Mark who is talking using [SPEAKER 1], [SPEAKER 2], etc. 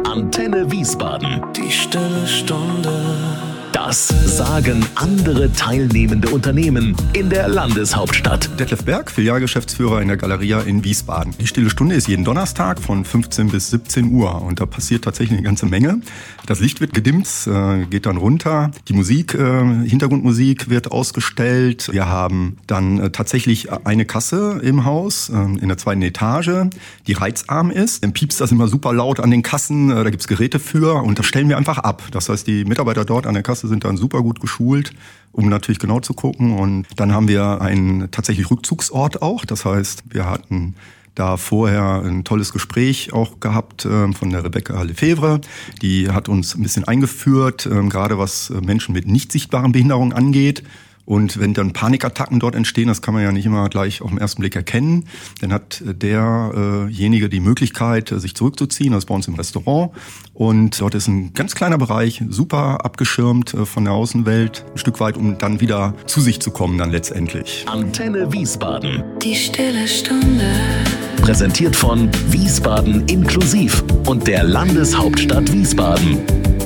[SPEAKER 1] Antenne Wiesbaden.
[SPEAKER 2] Die stille Stunde.
[SPEAKER 1] Das sagen andere teilnehmende Unternehmen in der Landeshauptstadt.
[SPEAKER 3] Detlef Berg, Filialgeschäftsführer in der Galeria in Wiesbaden. Die stille Stunde ist jeden Donnerstag von 15 bis 17 Uhr und da passiert tatsächlich eine ganze Menge. Das Licht wird gedimmt, geht dann runter. Die Musik, Hintergrundmusik wird ausgestellt. Wir haben dann tatsächlich eine Kasse im Haus in der 2. Etage, die reizarm ist. Dann piepst das immer super laut an den Kassen, da gibt's Geräte für und das stellen wir einfach ab. Das heißt, die Mitarbeiter dort an der Kasse sind dann super gut geschult, um natürlich genau zu gucken. Und dann haben wir einen tatsächlich Rückzugsort auch. Das heißt, wir hatten da vorher ein tolles Gespräch auch gehabt von der Rebecca Lefebvre. Die hat uns ein bisschen eingeführt, gerade was Menschen mit nicht sichtbaren Behinderungen angeht. Und wenn dann Panikattacken dort entstehen, das kann man ja nicht immer gleich auf den ersten Blick erkennen, dann hat derjenige die Möglichkeit, sich zurückzuziehen. Das ist bei uns im Restaurant. Und dort ist ein ganz kleiner Bereich, super abgeschirmt von der Außenwelt, ein Stück weit, um dann wieder zu sich zu kommen dann letztendlich.
[SPEAKER 1] Antenne Wiesbaden.
[SPEAKER 2] Die stille Stunde.
[SPEAKER 1] Präsentiert von Wiesbaden Inklusiv und der Landeshauptstadt Wiesbaden.